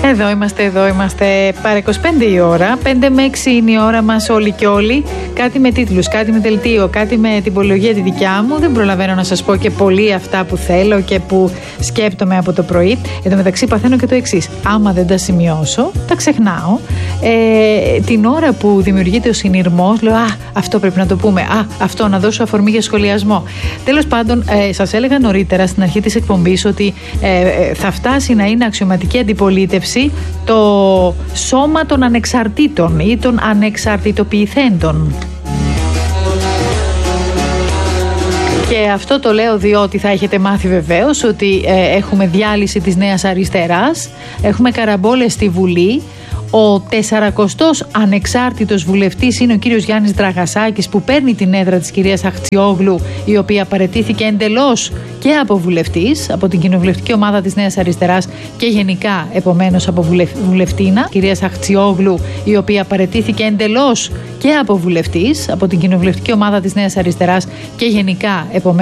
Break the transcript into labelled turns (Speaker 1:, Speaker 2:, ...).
Speaker 1: Εδώ είμαστε. Παρά 25 η ώρα, 5 με 6 είναι η ώρα μας όλοι και όλοι. Κάτι με τίτλους, κάτι με δελτίο, κάτι με τυπολογία τη δικιά μου. Δεν προλαβαίνω να σας πω και πολύ αυτά που θέλω και που σκέπτομαι από το πρωί. Εν τω μεταξύ παθαίνω και το εξής. Άμα δεν τα σημειώσω, τα ξεχνάω. Την ώρα που δημιουργείται ο συνειρμός, λέω αυτό πρέπει να το πούμε. Αυτό να δώσω αφορμή για σχολιασμό. Τέλος πάντων, σας έλεγα νωρίτερα στην αρχή της εκπομπής ότι θα φτάσει να είναι αξιωματική αντιπολίτευση το σώμα των ανεξαρτήτων ή των ανεξαρτητοποιηθέντων. Και αυτό το λέω διότι θα έχετε μάθει βεβαίως ότι έχουμε διάλυση της Νέας Αριστεράς, έχουμε καραμπόλες στη Βουλή. Ο 40ος ανεξάρτητος βουλευτής είναι ο κύριος Γιάννης Δραγασάκης, που παίρνει την έδρα της κυρίας Αχτσιόγλου, η οποία παραιτήθηκε εντελώς και από βουλευτής, από την κοινοβουλευτική ομάδα της Νέας Αριστεράς και γενικά επομένως από βουλευτήνα. Κυρίας Αχτσιόγλου, η οποία παραιτήθηκε εντελώς και από βουλευτής, από την κοινοβουλευτική ομάδα της Νέας Αριστεράς και γενικά επομένως